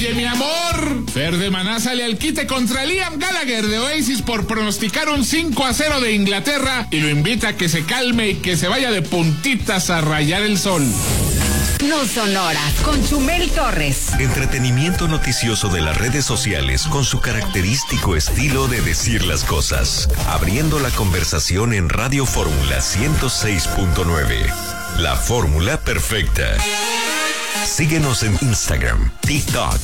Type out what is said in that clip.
Oye, mi amor, Fer de Maná sale al quite contra Liam Gallagher de Oasis por pronosticar un 5-0 de Inglaterra y lo invita a que se calme y que se vaya de puntitas a rayar el sol. No Sonoras, con Chumel Torres. Entretenimiento noticioso de las redes sociales con su característico estilo de decir las cosas. Abriendo la conversación en Radio Fórmula 106.9. La fórmula perfecta. Síguenos en Instagram, TikTok